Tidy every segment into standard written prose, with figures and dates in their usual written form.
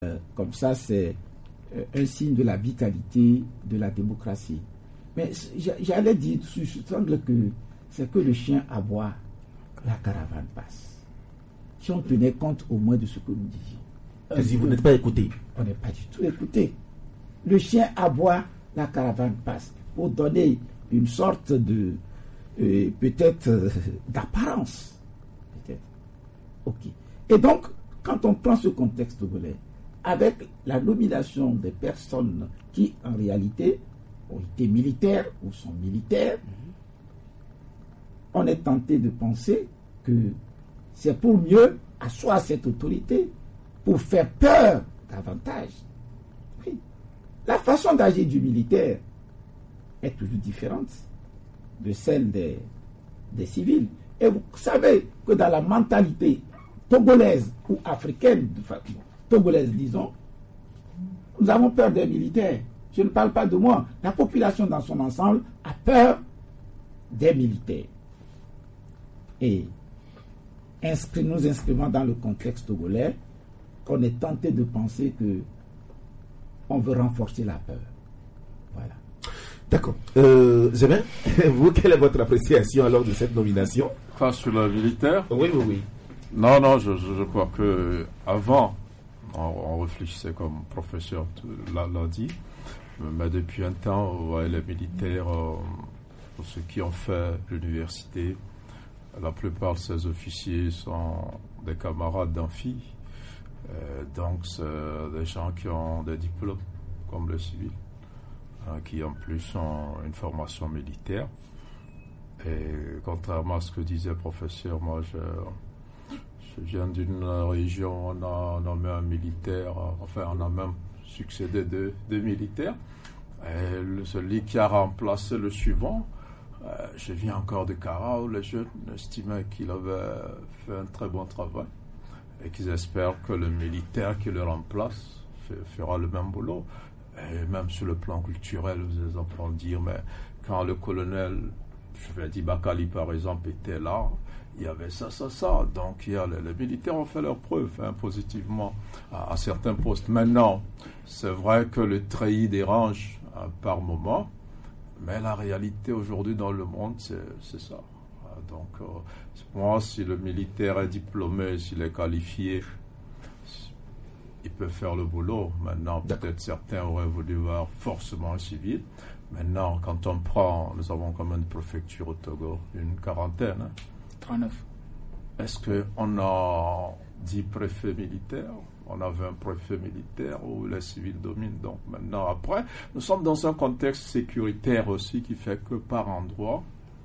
comme ça, c'est un signe de la vitalité de la démocratie. Mais j'allais dire sous cet angle que c'est que le chien aboie, la caravane passe. Si on tenait compte au moins de ce que nous disions. Vous n'êtes pas écouté. On n'est pas du tout écouté. Le chien aboie, la caravane passe. Pour donner une sorte de peut-être d'apparence. Peut-être. Ok. Et donc, quand on prend ce contexte togolais, avec la nomination des personnes qui, en réalité, ont été militaires ou sont militaires, on est tenté de penser que c'est pour mieux asseoir cette autorité, pour faire peur davantage. Oui. La façon d'agir du militaire est toujours différente de celle des civils. Et vous savez que dans la mentalité togolaise ou africaine, togolaise disons, nous avons peur des militaires. Je ne parle pas de moi. La population dans son ensemble a peur des militaires. Et nous inscrivons dans le contexte togolais qu'on est tenté de penser que on veut renforcer la peur. Voilà. D'accord. Zémin, vous, quelle est votre appréciation alors de cette nomination? Enfin, sur le militaire? Oui. Non, je crois que avant, on réfléchissait comme professeur l'a dit, mais depuis un temps, les militaires, pour ceux qui ont fait l'université, la plupart de ces officiers sont des camarades d'amphi, donc c'est des gens qui ont des diplômes, comme les civils, qui en plus ont une formation militaire. Et contrairement à ce que disait le professeur, moi je viens d'une région où on a nommé un militaire, enfin on a même succédé deux militaires. Et celui qui a remplacé le suivant, je viens encore de Kara où les jeunes estimaient qu'il avait fait un très bon travail et qu'ils espèrent que le militaire qui le remplace fera le même boulot. Et même sur le plan culturel, vous entendez dire, mais quand le colonel, je vais dire Bakali par exemple, était là, il y avait ça. Donc les militaires ont fait leurs preuves positivement à certains postes. Maintenant, c'est vrai que le treillis dérange par moment, mais la réalité aujourd'hui dans le monde, c'est ça. Donc, pour moi, si le militaire est diplômé, s'il est qualifié, il peut faire le boulot. Maintenant, peut-être certains auraient voulu voir forcément un civil. Maintenant, quand on prend, nous avons comme une préfecture au Togo, une quarantaine. 39. Est-ce qu'on a 10 préfets militaires? On avait un préfet militaire où les civils dominent. Donc maintenant, après, nous sommes dans un contexte sécuritaire aussi qui fait que par endroit,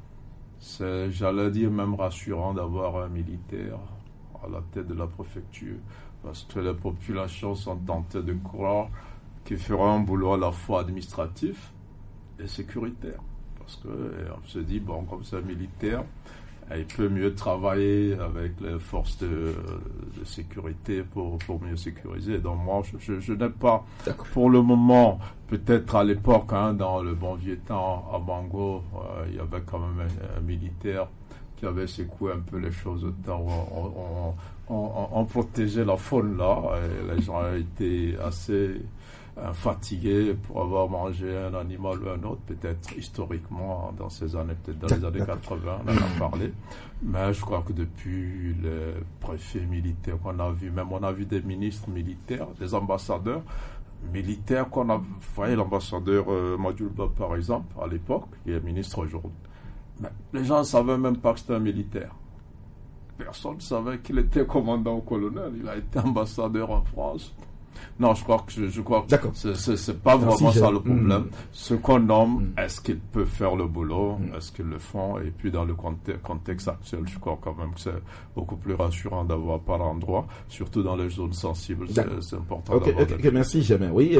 c'est, j'allais dire, même rassurant d'avoir un militaire à la tête de la préfecture. Parce que les populations sont tentées de croire qu'il fera un boulot à la fois administratif et sécuritaire. Parce qu'on se dit, bon, comme c'est un militaire, il peut mieux travailler avec les forces de sécurité pour mieux sécuriser. Donc moi, je n'ai pas, pour le moment, peut-être à l'époque, dans le bon vieux temps, à Bango, il y avait quand même un militaire qui avait secoué un peu les choses au temps où on protégeait la faune là, et les gens étaient assez fatigués pour avoir mangé un animal ou un autre, peut-être historiquement dans ces années, peut-être dans les années 80, on en a parlé. Mais je crois que depuis les préfets militaires qu'on a vu, même on a vu des ministres militaires, des ambassadeurs militaires qu'on a, vous voyez l'ambassadeur Madjoulba par exemple, à l'époque, qui est ministre aujourd'hui. Mais les gens ne savaient même pas que c'était un militaire. Personne ne savait qu'il était commandant ou colonel. Il a été ambassadeur en France. Non, je crois que c'est pas vraiment ça le problème. Ce qu'on nomme, est-ce qu'ils peuvent faire le boulot, est-ce qu'ils le font, et puis dans le contexte actuel, je crois quand même que c'est beaucoup plus rassurant d'avoir par endroit, surtout dans les zones sensibles, c'est important d'avoir. Merci, Jamin. Oui,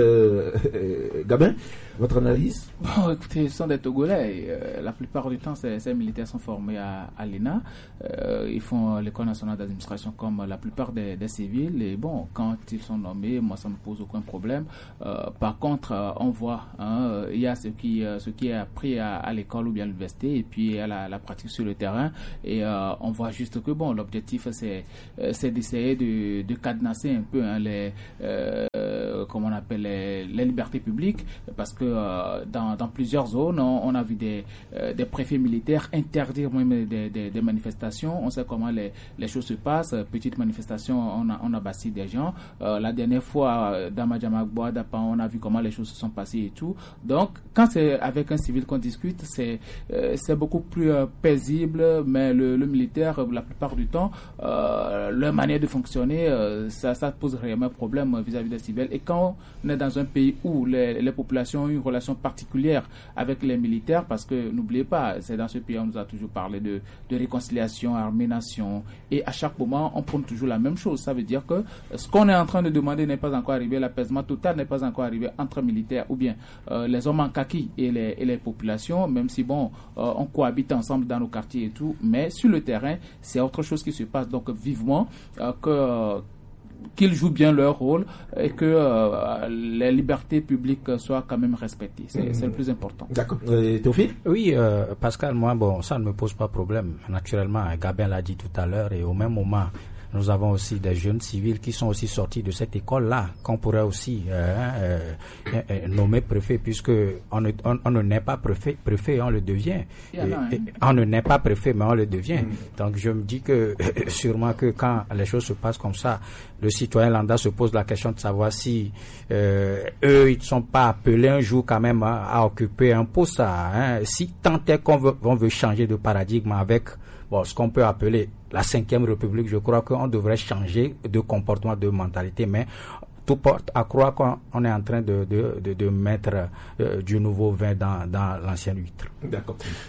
Gabin, votre analyse? Bon, écoutez, ce sont des Togolais. La plupart du temps, ces militaires sont formés à l'ENA. Ils font l'école nationale d'administration comme la plupart des civils. Et bon, quand ils sont nommés, moi ça me pose aucun problème. Par contre, on voit, il y a ce qui est appris à l'école ou bien à l'université, et puis il y a la pratique sur le terrain, et on voit juste que bon, l'objectif c'est d'essayer de cadenasser un peu comment on appelle les libertés publiques, parce que dans plusieurs zones, on a vu des préfets militaires interdire même des manifestations. On sait comment les choses se passent. Petite manifestation, on a bâti des gens. La dernière fois, dans Madjamagboa, on a vu comment les choses se sont passées et tout. Donc, quand c'est avec un civil qu'on discute, c'est beaucoup plus paisible, mais le militaire, la plupart du temps, leur manière de fonctionner, ça pose réellement problème vis-à-vis des civils. Et quand on est dans un pays où les populations ont une relation particulière avec les militaires, parce que n'oubliez pas, c'est dans ce pays où on nous a toujours parlé de réconciliation, armée-nation, et à chaque moment on prône toujours la même chose. Ça veut dire que ce qu'on est en train de demander n'est pas encore arrivé, l'apaisement total n'est pas encore arrivé entre militaires ou bien les hommes en kaki et les populations, même si bon, on cohabite ensemble dans nos quartiers et tout, mais sur le terrain c'est autre chose qui se passe. Donc vivement qu'ils jouent bien leur rôle et que les libertés publiques soient quand même respectées. C'est le plus important. D'accord. Théophile ? Oui, Pascal, moi, bon, ça ne me pose pas problème. Naturellement, Gabin l'a dit tout à l'heure, et au même moment, nous avons aussi des jeunes civils qui sont aussi sortis de cette école-là, qu'on pourrait aussi nommer préfet, puisque on ne naît pas préfet, on le devient. On ne naît pas préfet, mais on le devient. Donc je me dis que sûrement que quand les choses se passent comme ça, le citoyen lambda se pose la question de savoir si eux, ils ne sont pas appelés un jour quand même à occuper un poste. Si tant est qu'on veut changer de paradigme avec ce qu'on peut appeler la 5e République, je crois qu'on devrait changer de comportement, de mentalité, mais tout porte à croire qu'on est en train de mettre du nouveau vin dans l'ancienne huître. D'accord. Philippe ?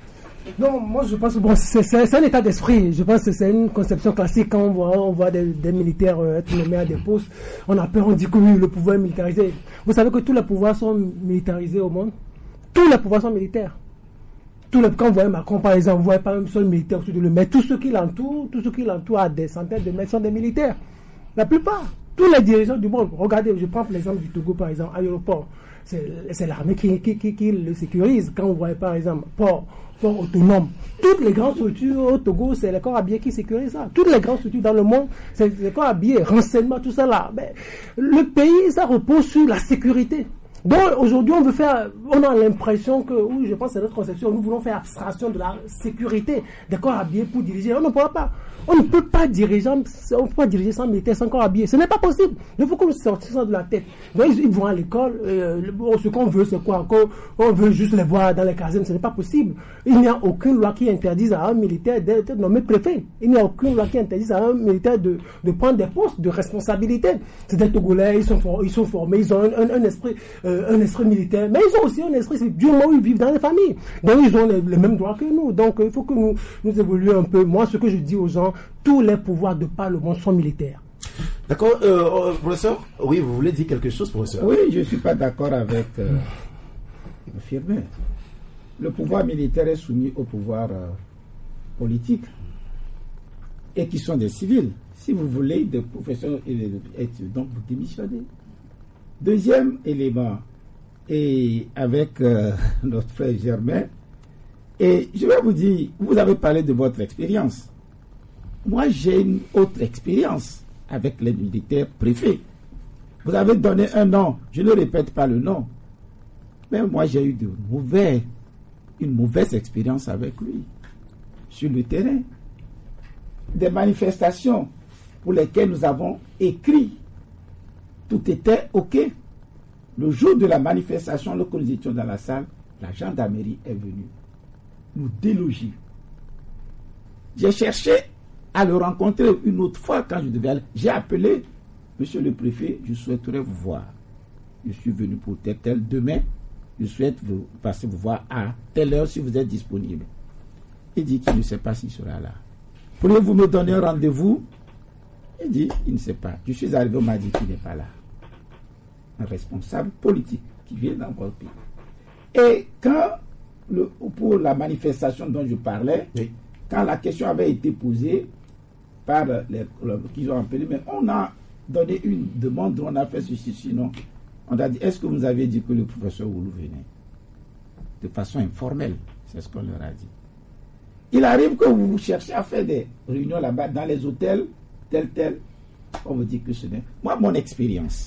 Non, moi je pense que c'est un état d'esprit. Je pense que c'est une conception classique. Quand on voit des militaires être nommés à des postes, on a peur, on dit que oui, le pouvoir est militarisé. Vous savez que tous les pouvoirs sont militarisés au monde. Tous les pouvoirs sont militaires. Quand vous voyez Macron, par exemple, vous voyez pas un seul militaire au-dessus de lui, mais tous ceux qui l'entourent à des centaines de mètres sont des militaires. La plupart, tous les dirigeants du monde. Regardez, je prends l'exemple du Togo, par exemple, à l'aéroport. C'est l'armée qui le sécurise. Quand vous voyez, par exemple, port autonome, toutes les grandes structures au Togo, c'est les corps habillés qui sécurisent ça. Toutes les grandes structures dans le monde, c'est les corps habillés, renseignements, tout ça là. Mais le pays, ça repose sur la sécurité. Donc aujourd'hui, on a l'impression que, oui, je pense que c'est notre conception, nous voulons faire abstraction de la sécurité des corps habillés pour diriger. On ne pourra pas. On ne peut pas diriger sans militaire, sans corps habillé. Ce n'est pas possible. Il faut que nous sortions ça de la tête. Donc ils vont à l'école, ce qu'on veut, c'est quoi? On veut juste les voir dans les casernes, ce n'est pas possible. Il n'y a aucune loi qui interdise à un militaire d'être nommé préfet. Il n'y a aucune loi qui interdise à un militaire de prendre des postes de responsabilité. C'est des Togolais, ils sont formés, ils ont un esprit militaire, mais ils ont aussi un esprit du moment où ils vivent dans les familles. Donc ils ont les mêmes droits que nous. Donc il faut que nous évoluions un peu. Moi, ce que je dis aux gens, tous les pouvoirs de par le monde sont militaires. D'accord, professeur. Oui, vous voulez dire quelque chose, professeur? Oui, je ne suis pas d'accord avec Firmin. Le pouvoir militaire est soumis au pouvoir politique et qui sont des civils. Si vous voulez des professeurs, donc vous démissionnez. Deuxième élément, et avec notre frère Germain, et je vais vous dire, vous avez parlé de votre expérience. Moi, j'ai une autre expérience avec les militaires préfets. Vous avez donné un nom, je ne répète pas le nom, mais moi j'ai eu une mauvaise expérience avec lui sur le terrain. Des manifestations pour lesquelles nous avons écrit, tout était OK. Le jour de la manifestation, lorsque nous étions dans la salle, la gendarmerie est venue nous déloger. J'ai cherché à le rencontrer une autre fois quand je devais aller. J'ai appelé, monsieur le préfet, je souhaiterais vous voir. Je suis venu pour tel. Demain, je souhaite passer vous voir à telle heure si vous êtes disponible. Il dit qu'il ne sait pas s'il sera là. Pourriez-vous me donner un rendez-vous? Il dit, il ne sait pas. Je suis arrivé, on m'a dit qu'il n'est pas là. Un responsable politique qui vient dans votre pays. Et quand, pour la manifestation dont je parlais, oui, quand la question avait été posée par qu'ils ont appelé, mais on a donné une demande, on a fait ceci, sinon. On a dit, est-ce que vous avez dit que le professeur Oulu venait? De façon informelle, c'est ce qu'on leur a dit. Il arrive que vous cherchez à faire des réunions là-bas, dans les hôtels, tel. On vous dit que ce n'est... Moi, mon expérience,